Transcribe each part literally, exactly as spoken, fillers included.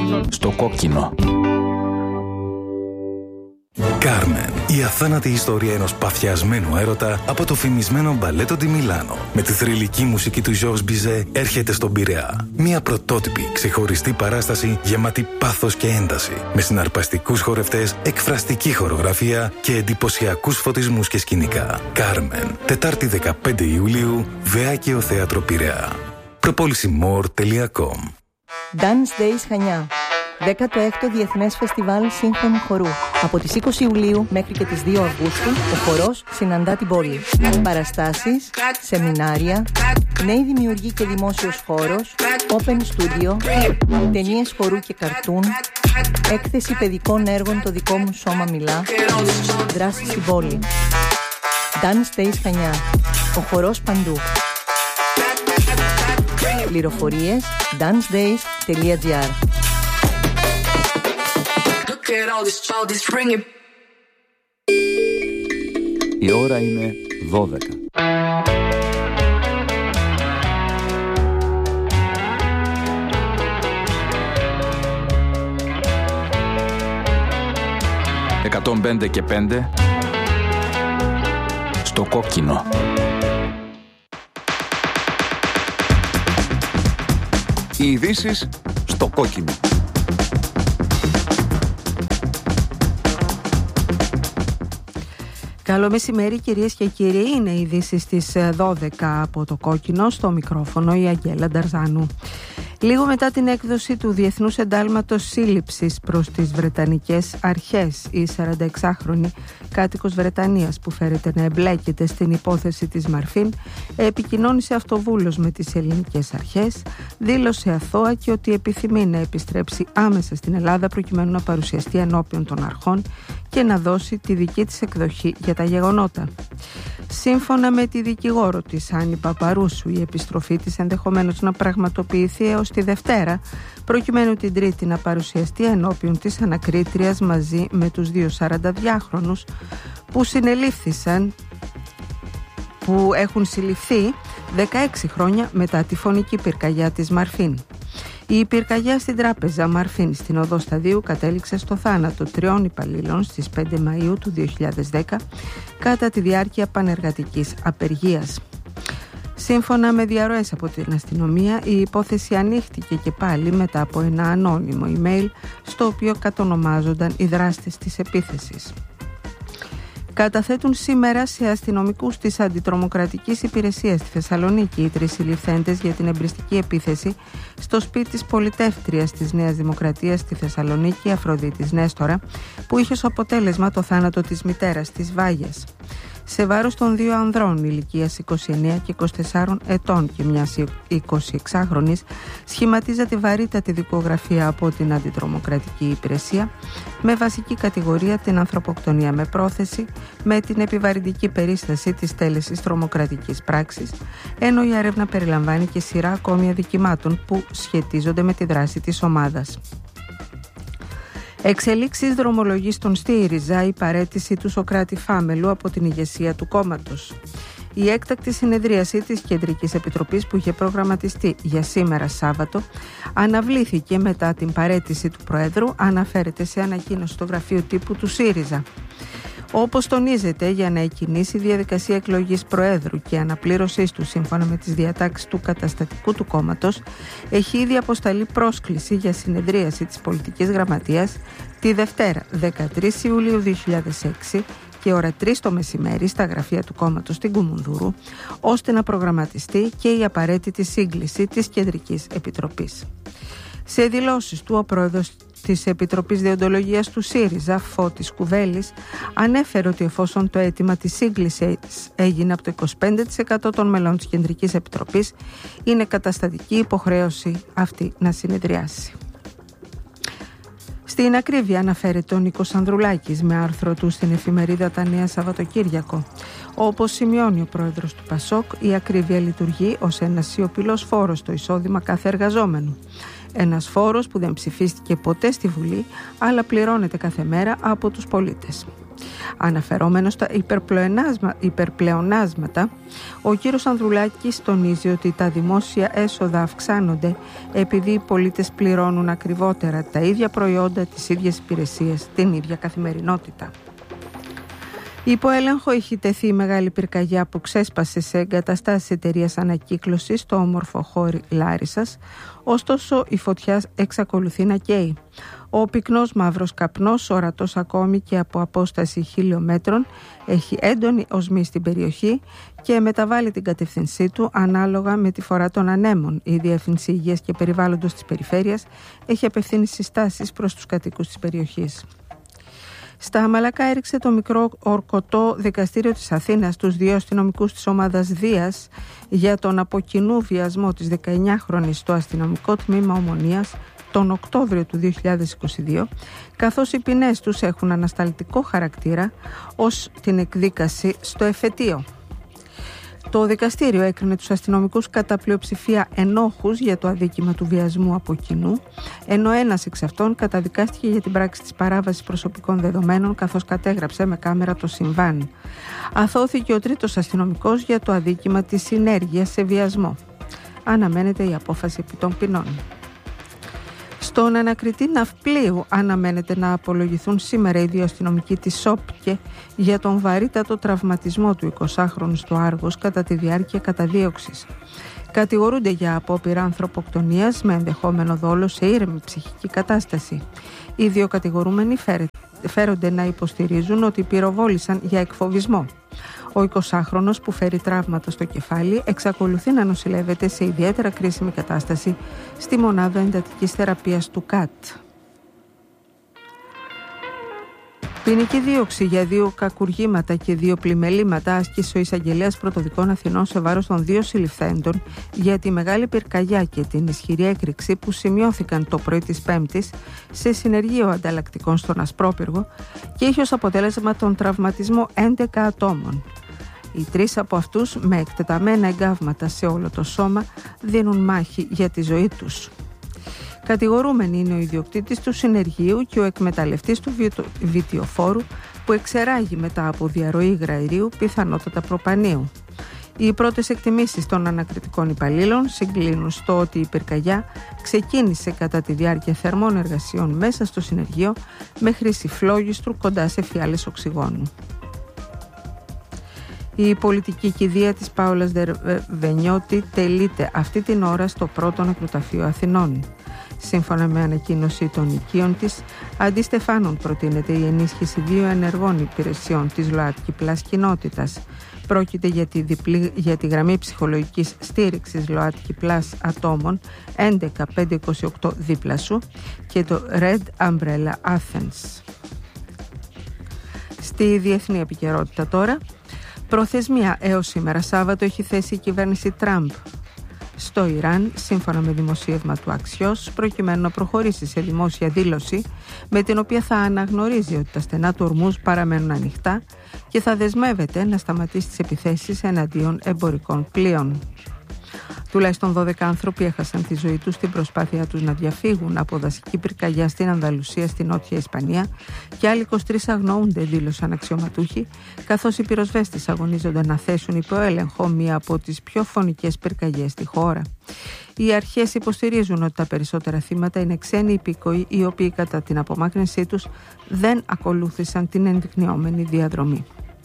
Στο κόκκινο. Κάρμεν, η αθάνατη ιστορία ενός παθιασμένου έρωτα από το φημισμένο μπαλέτο τη Μιλάνο. Με τη θρυλική μουσική του Georges Bizet έρχεται στον Πειραιά. Μια πρωτότυπη, ξεχωριστή παράσταση γεμάτη πάθος και ένταση. Με συναρπαστικούς χορευτές, εκφραστική χορογραφία και εντυπωσιακούς φωτισμούς και σκηνικά. Κάρμεν, Τετάρτη δεκαπέντε Ιουλίου, Βεάκαιο Θέατρο Πειραιά. προπόληση μορ τελεία κομ. Dance Days Χανιά. δέκατο έκτο Διεθνές Φεστιβάλ Σύγχρονου Χορού. Από τις είκοσι Ιουλίου μέχρι και τις δύο Αυγούστου, ο χορός συναντά την πόλη. Παραστάσεις, σεμινάρια, νέοι δημιουργοί και δημόσιος χώρος, open studio, ταινίες χορού και καρτούν, έκθεση παιδικών έργων «Το δικό μου σώμα μιλά», δράση στην πόλη. Dance Days Χανιά. Ο χορός παντού. Πληροφορίες dance days τελεία gr. Η ώρα είναι δώδεκα. εκατόν πέντε και πέντε στο κόκκινο. Οι ειδήσεις στο κόκκινο. Καλό μεσημέρι κυρίες και κύριοι, είναι οι ειδήσεις στις δώδεκα από το κόκκινο, στο μικρόφωνο η Αγγέλα Νταρζάνου. Λίγο μετά την έκδοση του Διεθνούς Εντάλματος Σύλληψης προς τις Βρετανικές Αρχές, η σαρανταεξάχρονη κάτοικος Βρετανίας που φέρεται να εμπλέκεται στην υπόθεση της Μαρφίν επικοινώνησε αυτοβούλος με τις ελληνικές αρχές, δήλωσε αθώα και ότι επιθυμεί να επιστρέψει άμεσα στην Ελλάδα προκειμένου να παρουσιαστεί ενώπιον των αρχών και να δώσει τη δική της εκδοχή για τα γεγονότα. Σύμφωνα με τη δικηγόρο της Άννη Παπαρούσου, η επιστροφή της ενδεχομένως να πραγματοποιηθεί έως τη Δευτέρα, προκειμένου την Τρίτη να παρουσιαστεί ενώπιον της ανακρίτριας μαζί με τους δύο σαρανταδυάχρονους που συνελήφθησαν, που έχουν συλληφθεί δεκαέξι χρόνια μετά τη φωνική πυρκαγιά της Μαρφίν. Η πυρκαγιά στην τράπεζα Μαρφίν στην οδό Σταδίου κατέληξε στο θάνατο τριών υπαλλήλων στις πέντε Μαΐου του δύο χιλιάδες δέκα κατά τη διάρκεια πανεργατικής απεργίας. Σύμφωνα με διαρροές από την αστυνομία, η υπόθεση ανοίχτηκε και πάλι μετά από ένα ανώνυμο email στο οποίο κατονομάζονταν οι δράστες της επίθεσης. Καταθέτουν σήμερα σε αστυνομικούς της Αντιτρομοκρατικής Υπηρεσίας στη Θεσσαλονίκη οι τρεις συλληφθέντες για την εμπριστική επίθεση στο σπίτι της πολιτεύτριας της Νέας Δημοκρατίας στη Θεσσαλονίκη, Αφροδίτης Νέστορα, που είχε ως αποτέλεσμα το θάνατο της μητέρας της Βάγιας. Σε βάρος των δύο ανδρών ηλικίας είκοσι εννέα και είκοσι τέσσερα ετών και μιας εικοσιεξάχρονης σχηματίζεται βαρύτατη δικογραφία από την Αντιτρομοκρατική Υπηρεσία με βασική κατηγορία την ανθρωποκτονία με πρόθεση, με την επιβαρυντική περίσταση της τέλεσης τρομοκρατικής πράξης, ενώ η έρευνα περιλαμβάνει και σειρά ακόμη αδικημάτων που σχετίζονται με τη δράση της ομάδας. Εξελίξεις δρομολογεί στον ΣΥΡΙΖΑ η παραίτηση του Σωκράτη Φάμελου από την ηγεσία του κόμματος. Η έκτακτη συνεδρίαση της Κεντρικής Επιτροπής που είχε προγραμματιστεί για σήμερα Σάββατο αναβλήθηκε μετά την παραίτηση του Προέδρου, αναφέρεται σε ανακοίνωση στο γραφείο τύπου του ΣΥΡΙΖΑ. Όπως τονίζεται, για να εκκινήσει η διαδικασία εκλογής Προέδρου και αναπλήρωσής του σύμφωνα με τις διατάξεις του καταστατικού του κόμματος, έχει ήδη αποσταλεί πρόσκληση για συνεδρίαση της Πολιτικής Γραμματείας τη Δευτέρα δεκατρείς Ιουλίου δύο χιλιάδες έξι και ώρα τρεις το μεσημέρι στα γραφεία του κόμματος στην Κουμουνδούρου, ώστε να προγραμματιστεί και η απαραίτητη σύγκληση της Κεντρικής Επιτροπής. Σε δηλώσεις του, ο πρόεδρος της Επιτροπής Δεοντολογίας του ΣΥΡΙΖΑ, Φώτης Κουβέλης, ανέφερε ότι εφόσον το αίτημα της σύγκλησης έγινε από το είκοσι πέντε τοις εκατό των μελών της Κεντρικής Επιτροπής, είναι καταστατική υποχρέωση αυτή να συνεδριάσει. Στην ακρίβεια αναφέρεται ο Νίκος Ανδρουλάκης με άρθρο του στην εφημερίδα Τα Νέα Σαββατοκύριακο. Όπως σημειώνει ο πρόεδρος του ΠΑΣΟΚ, η ακρίβεια λειτουργεί ως ένας σιωπηλός φόρος στο εισόδημα κάθε εργαζόμενου. Ένας φόρος που δεν ψηφίστηκε ποτέ στη Βουλή, αλλά πληρώνεται κάθε μέρα από τους πολίτες. Αναφερόμενος στα υπερπλεονάσματα, ο κύριος Ανδρουλάκης τονίζει ότι τα δημόσια έσοδα αυξάνονται επειδή οι πολίτες πληρώνουν ακριβότερα τα ίδια προϊόντα, τις ίδιες υπηρεσίες, την ίδια καθημερινότητα. Υπό έλεγχο έχει τεθεί η μεγάλη πυρκαγιά που ξέσπασε σε εγκαταστάσεις εταιρείας ανακύκλωσης στο όμορφο χώρι Λάρισσας, ωστόσο η φωτιά εξακολουθεί να καίει. Ο πυκνός μαύρος καπνός, ορατός ακόμη και από απόσταση χιλιόμετρων, έχει έντονη οσμή στην περιοχή και μεταβάλλει την κατεύθυνσή του ανάλογα με τη φορά των ανέμων. Η Διεύθυνση Υγείας και Περιβάλλοντος της Περιφέρειας έχει απευθύνει συστάσεις προς τους κατοίκους της περιοχής. Στα Μαλακά έριξε το μικρό ορκωτό δικαστήριο της Αθήνας τους δύο αστυνομικούς της ομάδας Δίας για τον από κοινού βιασμό της δεκαεννιάχρονης στο αστυνομικό τμήμα Ομονίας τον Οκτώβριο του δύο χιλιάδες είκοσι δύο, καθώς οι ποινές τους έχουν ανασταλτικό χαρακτήρα ως την εκδίκαση στο εφετείο. Το δικαστήριο έκρινε τους αστυνομικούς κατά πλειοψηφία ενόχους για το αδίκημα του βιασμού από κοινού, ενώ ένας εξ αυτών καταδικάστηκε για την πράξη της παράβασης προσωπικών δεδομένων, καθώς κατέγραψε με κάμερα το συμβάν. Αθώθηκε ο τρίτος αστυνομικός για το αδίκημα της συνέργειας σε βιασμό. Αναμένεται η απόφαση επί των ποινών. Στον ανακριτή ναυπλίου αναμένεται να απολογηθούν σήμερα οι δύο αστυνομικοί της ΣΟΠΚΕ για τον βαρύτατο τραυματισμό του εικοσάχρονου στο Άργος κατά τη διάρκεια καταδίωξης. Κατηγορούνται για απόπειρα ανθρωποκτονίας με ενδεχόμενο δόλο σε ήρεμη ψυχική κατάσταση. Οι δύο κατηγορούμενοι φέρονται να υποστηρίζουν ότι πυροβόλησαν για εκφοβισμό. Ο εικοσάχρονος που φέρει τραύματα στο κεφάλι εξακολουθεί να νοσηλεύεται σε ιδιαίτερα κρίσιμη κατάσταση στη μονάδα εντατικής θεραπείας του ΚΑΤ. Ποινική δίωξη για δύο κακουργήματα και δύο πλημελήματα άσκησε ο εισαγγελέας πρωτοδικών Αθηνών σε βάρος των δύο συλληφθέντων για τη μεγάλη πυρκαγιά και την ισχυρή έκρηξη που σημειώθηκαν το πρωί της Πέμπτης σε συνεργείο ανταλλακτικών στον Ασπρόπυργο και είχε ως αποτέλεσμα τον τραυματισμό έντεκα ατόμων. Οι τρεις από αυτούς με εκτεταμένα εγκάβματα σε όλο το σώμα δίνουν μάχη για τη ζωή τους. Κατηγορούμενοι είναι ο ιδιοκτήτης του συνεργείου και ο εκμεταλλευτής του βιτιοφόρου που εξεράγει μετά από διαρροή υγραερίου, πιθανότατα προπανίου. Οι πρώτες εκτιμήσεις των ανακριτικών υπαλλήλων συγκλίνουν στο ότι η πυρκαγιά ξεκίνησε κατά τη διάρκεια θερμών εργασιών μέσα στο συνεργείο με χρήση φλόγιστρου κοντά σε φιάλες οξυγόνου. Η πολιτική κηδεία της Πάολας Βενιώτη τελείται αυτή την ώρα στο πρώτο νεκροταφείο Αθηνών. Σύμφωνα με ανακοίνωση των οικείων της, αντί Στεφάνων προτείνεται η ενίσχυση δύο ενεργών υπηρεσιών της ΛΟΑΤΚΙ Πλας κοινότητας. Πρόκειται για τη, διπλή, για τη γραμμή ψυχολογικής στήριξης ΛΟΑΤΚΙ Πλας ατόμων έντεκα πεντακόσια είκοσι οκτώ δίπλα σου και το Red Umbrella Athens. Στη διεθνή επικαιρότητα τώρα, προθεσμία έως σήμερα Σάββατο έχει θέσει η κυβέρνηση Τραμπ στο Ιράν, σύμφωνα με δημοσίευμα του Αξιός, προκειμένου να προχωρήσει σε δημόσια δήλωση με την οποία θα αναγνωρίζει ότι τα στενά του Ορμούζ παραμένουν ανοιχτά και θα δεσμεύεται να σταματήσει τις επιθέσεις εναντίον εμπορικών πλοίων. Τουλάχιστον δώδεκα άνθρωποι έχασαν τη ζωή τους στην προσπάθεια τους να διαφύγουν από δασική πυρκαγιά στην Ανδαλουσία, στη Νότια Ισπανία, και άλλοι είκοσι τρεις αγνοούνται, δήλωσαν αξιωματούχοι, καθώς οι πυροσβέστες αγωνίζονται να θέσουν υπό έλεγχο μία από τις πιο φωνικές πυρκαγιές στη χώρα. Οι αρχές υποστηρίζουν ότι τα περισσότερα θύματα είναι ξένοι υπήκοοι, οι οποίοι κατά την απομάκρυνσή τους δεν ακολούθησαν την ενδεικνυόμενη διαδρομή.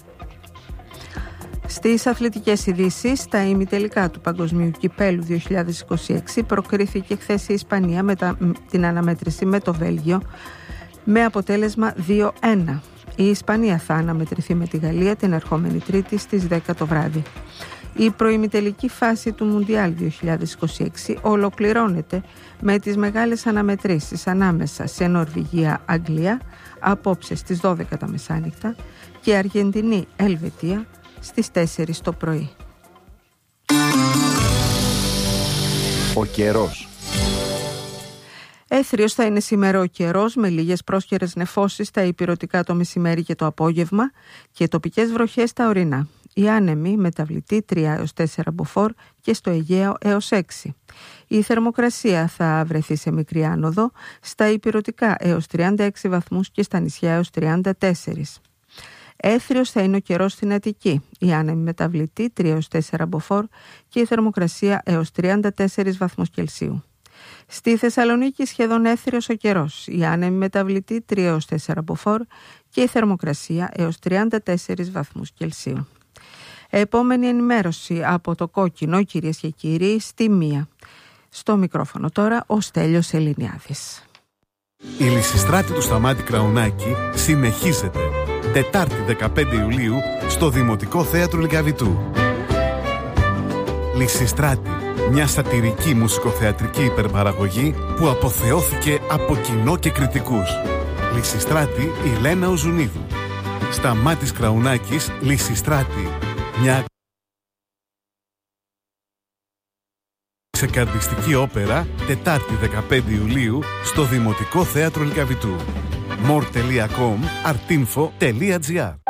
Στις αθλητικές ειδήσεις, στα ημιτελικά του Παγκοσμίου Κυπέλου δύο χιλιάδες είκοσι έξι προκρίθηκε χθες η Ισπανία με τα, την αναμέτρηση με το Βέλγιο με αποτέλεσμα δύο ένα. Η Ισπανία θα αναμετρηθεί με τη Γαλλία την ερχόμενη Τρίτη στις δέκα το βράδυ. Η προημιτελική φάση του Μουντιάλ δύο χιλιάδες είκοσι έξι ολοκληρώνεται με τις μεγάλες αναμετρήσεις ανάμεσα σε Νορβηγία-Αγγλία απόψε στις δώδεκα τα μεσάνυχτα και Αργεντινή-Ελβετία στις τέσσερις το πρωί. Ο καιρός. Έθριος θα είναι σήμερα ο καιρός, με λίγες πρόσχερες νεφώσεις στα ηπειρωτικά το μεσημέρι και το απόγευμα και τοπικές βροχές στα ορεινά. Η άνεμη μεταβλητή τρία έως τέσσερα μποφόρ και στο Αιγαίο έως έξι. Η θερμοκρασία θα βρεθεί σε μικρή άνοδο, στα ηπειρωτικά έως τριάντα έξι βαθμούς και στα νησιά έως τριάντα τέσσερα. Έθριος θα είναι ο καιρός στην Αττική. Η άνεμη μεταβλητή τρία έως τέσσερα μποφόρ και η θερμοκρασία έως τριάντα τέσσερις βαθμούς Κελσίου. Στη Θεσσαλονίκη σχεδόν έθριος ο καιρός. Η άνεμη μεταβλητή τρία έως τέσσερα μποφόρ και η θερμοκρασία έως τριάντα τέσσερις βαθμούς Κελσίου. Επόμενη ενημέρωση από το Κόκκινο, κυρίες και κύριοι, στη μία. Στο μικρόφωνο τώρα ο Στέλιος Ελληνιάδης. Η Λυσιστράτη του Σταμάτη Κραουνάκη συνεχίζεται. Τετάρτη δεκαπέντε Ιουλίου στο Δημοτικό Θέατρο Λυκαβητού. Λυσιστράτη, μια σατιρική μουσικοθεατρική υπερπαραγωγή που αποθεώθηκε από κοινό και κριτικούς. Λυσιστράτη η Λένα Οζουνίδου. Σταμάτης Κραουνάκης, Λυσιστράτη, μια ξεκαρδιστική όπερα, Τετάρτη δεκαπέντε Ιουλίου στο Δημοτικό Θέατρο Λυκαβητού. more τελεία com artinfo τελεία gr